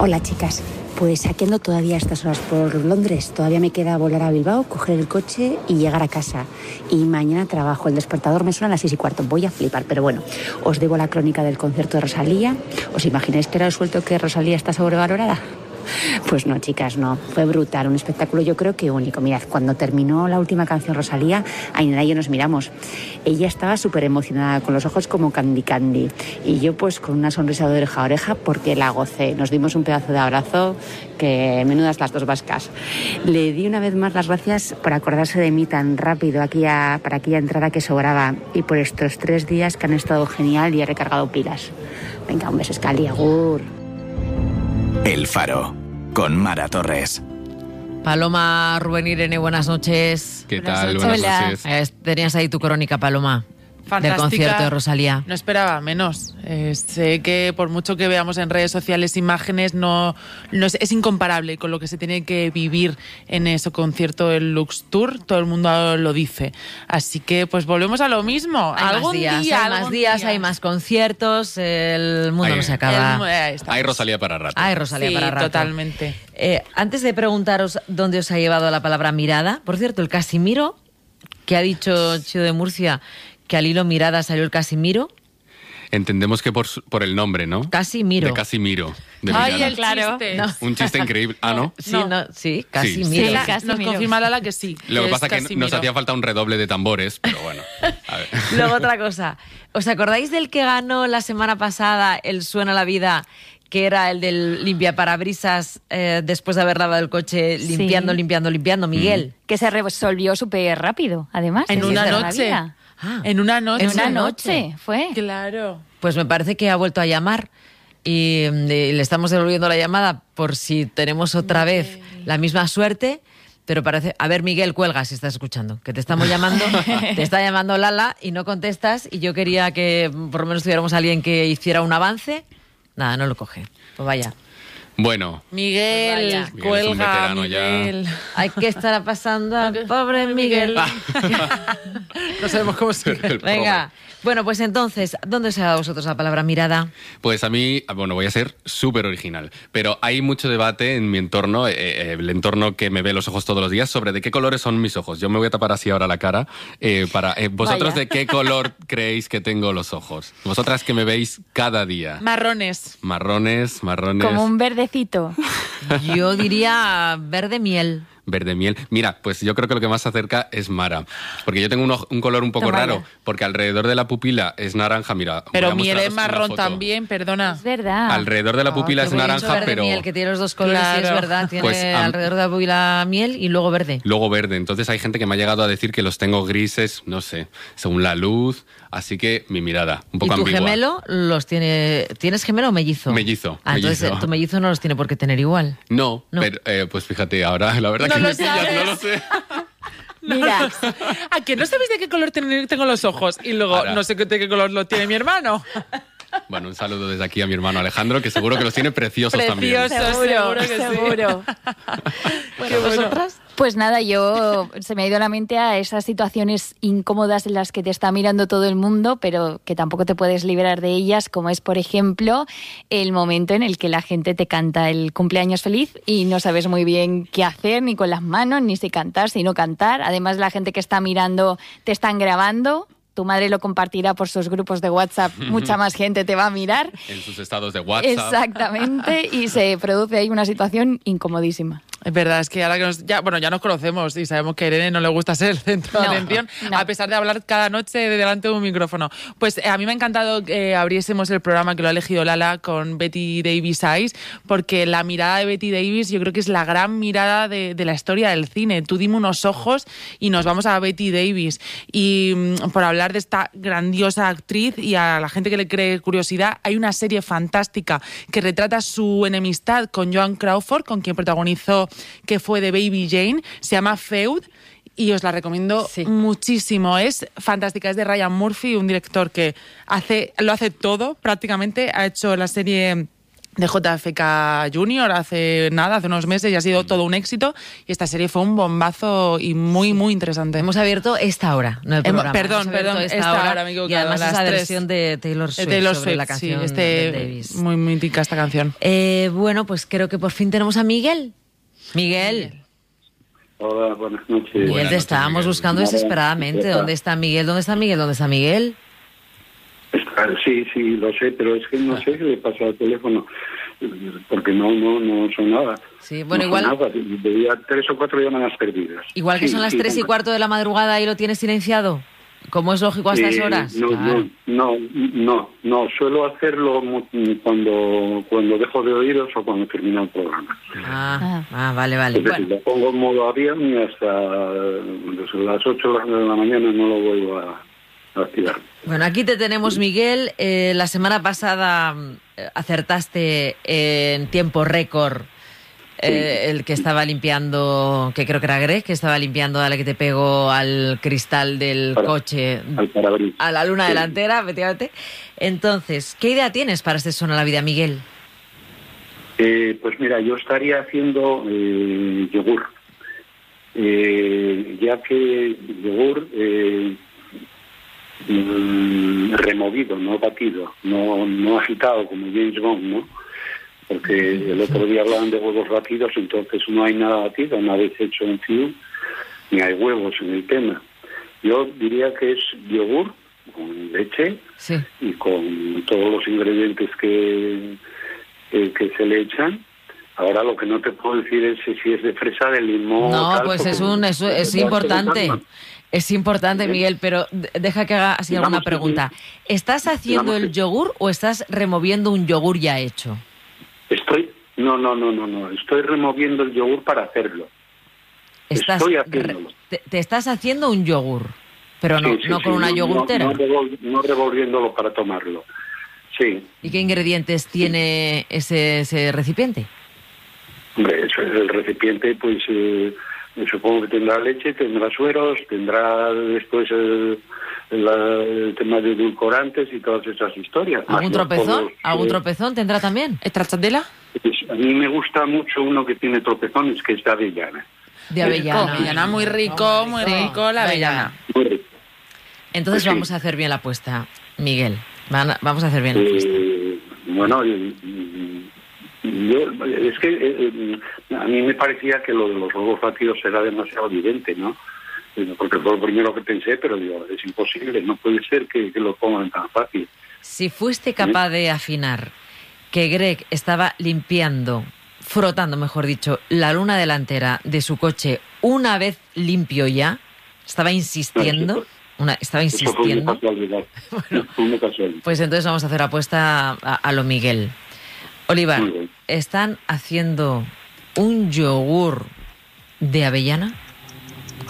Hola chicas, pues aquí ando todavía a estas horas por Londres. Todavía me queda volar a Bilbao, coger el coche y llegar a casa. Y mañana trabajo, el despertador me suena a las 6:15. Voy a flipar, pero bueno, os debo la crónica del concierto de Rosalía. ¿Os imagináis que era resuelto que Rosalía está sobrevalorada? Pues no, chicas, no. Fue brutal, un espectáculo yo creo que único. Mirad, cuando terminó la última canción Rosalía, Ainhoa y yo nos miramos. Ella estaba súper emocionada, con los ojos como Candy Candy. Y yo pues con una sonrisa de oreja a oreja porque la gocé. Nos dimos un pedazo de abrazo que menudas las dos vascas. Le di una vez más las gracias por acordarse de mí tan rápido para aquella entrada que sobraba y por estos 3 días que han estado genial y he recargado pilas. Venga, un beso, Escali, agur. El Faro, con Mara Torres. Paloma, Rubén, Irene, buenas noches. ¿Qué tal? Buenas noches. Tenías ahí tu crónica, Paloma. Fantástica. Del concierto de Rosalía. No esperaba menos. Sé que por mucho que veamos en redes sociales imágenes, no es incomparable con lo que se tiene que vivir en ese concierto del Lux Tour. Todo el mundo lo dice. Así que pues volvemos a lo mismo. Hay más días, hay más conciertos, el mundo no se acaba. Hay Rosalía para rato. Hay Rosalía sí, para rato. Totalmente. Antes de preguntaros dónde os ha llevado la palabra mirada, por cierto, el Casimiro, que ha dicho Chido de Murcia, que al hilo mirada salió el Casimiro. Entendemos que por el nombre, ¿no? Casimiro. De Casimiro. De Ay, Mirada. el chiste. No. Un chiste increíble. Ah, ¿no? Sí, Casimiro. Sí, nos confirma Lala que sí. Lo que pasa es que Casimiro. nos hacía falta un redoble de tambores, pero bueno. A ver. Luego otra cosa. ¿Os acordáis del que ganó la semana pasada el Suena la Vida, que era el del limpiaparabrisas después de haber lavado el coche, limpiando, Miguel? Que se resolvió súper rápido, además. En una Suena la noche. Vida. En una noche. En una noche fue. Claro. Pues me parece que ha vuelto a llamar y le estamos devolviendo la llamada por si tenemos otra vez la misma suerte. Pero parece... A ver, Miguel, cuelga si estás escuchando. Que te estamos llamando, te está llamando Lala y no contestas. Y yo quería que por lo menos tuviéramos a alguien que hiciera un avance. Nada, no lo coge. Pues vaya. Bueno. Miguel, Miguel cuelga, es un veterano Miguel. ya. Hay que estar pasando al pobre Miguel. No sabemos cómo se... Venga. Bueno, pues entonces, ¿dónde se da a vosotros la palabra mirada? Pues a mí, bueno, voy a ser súper original, pero hay mucho debate en mi entorno, el entorno que me ve los ojos todos los días, sobre de qué colores son mis ojos. Yo me voy a tapar así ahora la cara. ¿Vosotros de qué color creéis que tengo los ojos? Vosotras que me veis cada día. Marrones. Marrones. Como un verdecito. Yo diría verde miel. Verde miel. Mira, pues yo creo que lo que más se acerca es Mara. Porque yo tengo un color un poco raro, porque alrededor de la pupila es naranja, mira. Pero miel es marrón también, perdona. Es verdad. Alrededor de la pupila es naranja, verde pero... miel, que tiene los dos colores, Claro. sí, es verdad. Tiene Pues, alrededor de la pupila miel y luego verde. Luego verde. Entonces hay gente que me ha llegado a decir que los tengo grises, no sé, según la luz. Así que mi mirada, un poco ¿Y tu ambigua. gemelo los tiene... ¿Tienes gemelo o mellizo? Mellizo. Entonces tu mellizo no los tiene por qué tener igual. No, No. pero pues fíjate, ahora la verdad No que lo me pillas, sabes. no lo sé. Mira, ¿A que no sabéis de qué color tengo los ojos? Y luego, Ahora. no sé de qué color lo tiene mi hermano. Bueno, un saludo desde aquí a mi hermano Alejandro, que seguro que los tiene preciosos también. Preciosos. Seguro que sí. seguro. Qué bueno. ¿Vosotras? Pues nada, se me ha ido la mente a esas situaciones incómodas en las que te está mirando todo el mundo, pero que tampoco te puedes liberar de ellas, como es, por ejemplo, el momento en el que la gente te canta el cumpleaños feliz y no sabes muy bien qué hacer, ni con las manos, ni si cantar, si no cantar. Además, la gente que está mirando te están grabando. Tu madre lo compartirá por sus grupos de WhatsApp, mucha más gente te va a mirar. En sus estados de WhatsApp. Exactamente, y se produce ahí una situación incomodísima. Es verdad, es que ahora que ya nos conocemos y sabemos que a Irene no le gusta ser el centro de No, atención, no. a pesar de hablar cada noche delante de un micrófono. Pues a mí me ha encantado que abriésemos el programa, que lo ha elegido Lala, con Betty Davis Eyes, porque la mirada de Betty Davis yo creo que es la gran mirada de la historia del cine. Tú dime unos ojos y nos vamos a Betty Davis. Y por hablar de esta grandiosa actriz y a la gente que le cree curiosidad, hay una serie fantástica que retrata su enemistad con Joan Crawford, con quien protagonizó que fue de Baby Jane, se llama Feud y os la recomiendo muchísimo. Es fantástica, es de Ryan Murphy, un director que lo hace todo prácticamente. Ha hecho la serie de JFK Junior hace unos meses, y ha sido todo un éxito, y esta serie fue un bombazo y muy, muy interesante. Hemos abierto esta hora, no el programa. Perdón, esta hora me he equivocado. Y además esa versión de Taylor Swift, sobre la canción de Davis. Muy mítica esta canción. Bueno, pues creo que por fin tenemos a Miguel. Miguel. Hola, buenas noches. Miguel, te estábamos buscando desesperadamente. ¿Dónde está Miguel? ¿Dónde está Miguel? ¿Dónde está Miguel? Sí, lo sé, pero es que no sé qué le pasa al teléfono, porque no sonaba. Sí, bueno, no igual... Sonaba. Veía 3 o 4 llamadas perdidas. Igual que son las 3 y cuarto de la madrugada y lo tienes silenciado, como es lógico a estas horas. No, suelo hacerlo cuando dejo de oíros o cuando termina el programa. Vale. Es decir, lo pongo en modo avión y hasta desde las 8 de la mañana no lo vuelvo a activar. Bueno, aquí te tenemos, Miguel. La semana pasada acertaste en tiempo récord el que estaba limpiando, que creo que era Greg, que estaba limpiando a la que te pegó al cristal del coche, a la luna delantera, efectivamente. Entonces, ¿qué idea tienes para este Son a la Vida, Miguel? Pues mira, yo estaría haciendo yogur, ya que yogur removido, no batido, no agitado como James Bond, ¿no? Porque el otro día hablaban de huevos batidos, entonces no hay nada batido, no habéis hecho un fiu, ni hay huevos en el tema. Yo diría que es yogur con leche y con todos los ingredientes que se le echan. Ahora lo que no te puedo decir es si es de fresa, de limón... No, tal, pues es importante. Es importante, Miguel, pero deja que haga así alguna pregunta. ¿Estás haciendo el yogur o estás removiendo un yogur ya hecho? No. Estoy removiendo el yogur para hacerlo. Estoy haciéndolo. Te estás haciendo un yogur, pero no con una yogurtera. No revolviéndolo para tomarlo. Sí. ¿Y qué ingredientes tiene ese recipiente? Hombre, eso es el recipiente, pues supongo que tendrá leche, tendrá sueros, tendrá después el tema de edulcorantes y todas esas historias. ¿Algún tropezón? ¿Algún tropezón tendrá también? ¿Stracciatella? Pues a mí me gusta mucho uno que tiene tropezones, que es de avellana. De avellana. Avellana, muy rico, la avellana. Muy rico. Entonces Pues vamos a hacer bien la apuesta, Miguel. Vamos a hacer bien la apuesta. Bueno, es que a mí me parecía que lo de los huevos batidos era demasiado evidente, ¿no? Porque fue lo primero que pensé, pero digo, es imposible, no puede ser que lo pongan tan fácil. Si fuiste capaz de afinar que Greg estaba frotando, mejor dicho, la luna delantera de su coche una vez limpio ya, estaba insistiendo... Eso fue una casualidad. Pues entonces vamos a hacer apuesta a lo Miguel. Olivar, ¿están haciendo un yogur de avellana?